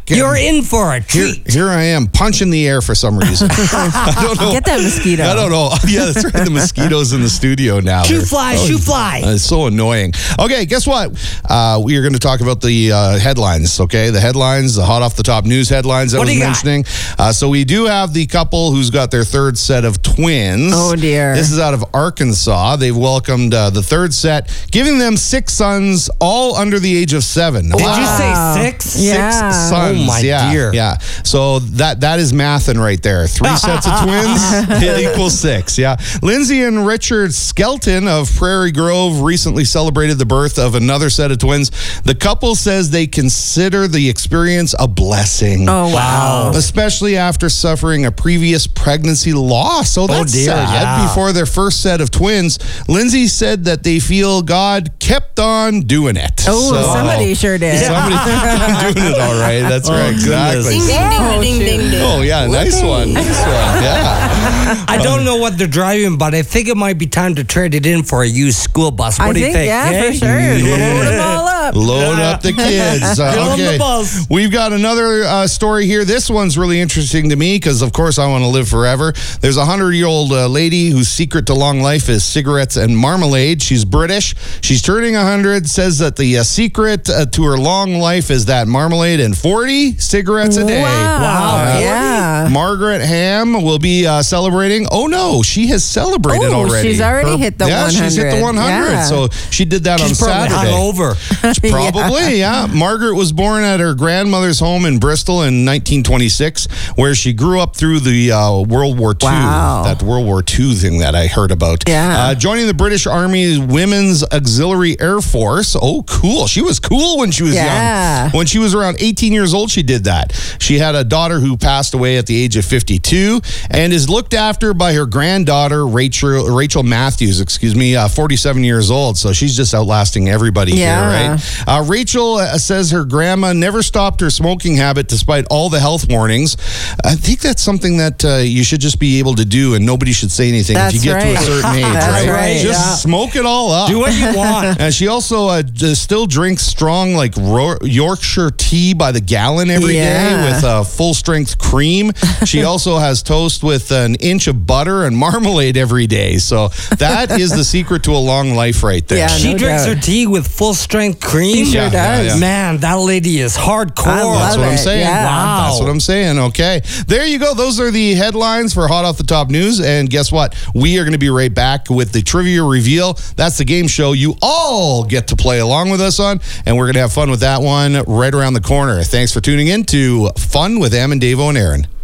You're in for a treat. Here I am, punching the air for some reason. I don't know. Get that mosquito. I don't know. Yeah, that's right. The mosquitoes in the studio now. Shoe fly. It's so annoying. Okay, guess what? We are going to talk about the headlines, okay? The headlines, the hot off the top news headlines I was mentioning. So we do have the couple who's got their third set of twins. Oh, dear. This is out of Arkansas. They've welcomed the third set, giving them 6 sons, all under the age of 7. Did you say 6? Yeah. 6 sons. Oh, my dear. Yeah. So that is mathing right there. 3 sets of twins, it equals 6. Yeah. Lindsay and Richard Skelton of Prairie Grove recently celebrated the birth of another set of twins. The couple says they consider the experience a blessing. Oh, wow. Especially after suffering a previous pregnancy loss. So that's sad. Yeah. Before their first set of twins, Lindsay said that they feel God kept on doing it. Oh, somebody sure did. Somebody doing it all right. That's right. Exactly. Ding, ding, ding, ding. Oh, yeah. Nice one. Yeah. I don't know what they're driving, but I think it might be time to trade it in for a used school bus. What do you think? Yeah, eh? for sure. Load them all up. Load up the kids. on the bus. We've got another story here. This one's really interesting to me because, of course, I want to live forever. There's a 100-year-old lady whose secret to long life is cigarettes and marmalade. She's British. She's turning 100, says that the secret to her long life is that marmalade and 40 cigarettes a day. Wow. Yeah. Margaret Ham will be celebrating. Oh, no, she has celebrated already. She's already hit the 100. Yeah, she's hit the 100. Yeah. So she did that on Saturday. Hungover. Probably, yeah. Margaret was born at her grandmother's home in Bristol in 1926, where she grew up through the World War II. Wow. That World War II thing that I heard about. Yeah. Joining the British Army Women's Auxiliary Air Force. Oh, cool. She was cool when she was young. When she was around 18 years old, she did that. She had a daughter who passed away at the age of 52 and is looked after by her granddaughter, Rachel Matthews, 47 years old. So she's just outlasting everybody here, right? Rachel says her grandma never stopped her smoking habit despite all the health warnings. I think that's something that you should just be able to do and nobody should say anything if you get to a certain age, right? Just smoke it all up. Do what you want. And she also still drinks strong, like Yorkshire tea by the gallon every day with full strength cream. She also has toast with an inch of butter and marmalade every day. So that is the secret to a long life right there. Yeah, she drinks her tea with full strength cream. She sure does. Yeah. Man, that lady is hardcore. That's what I'm saying. Yeah. Wow. That's what I'm saying. Okay. There you go. Those are the headlines for Hot Off the Top News. And guess what? We are going to be right back with the trivia reveal. That's the game show you all get to play along with us on. And we're going to have fun with that one right around the corner. Thanks for tuning in to Fun with Am and Davo and Aaron.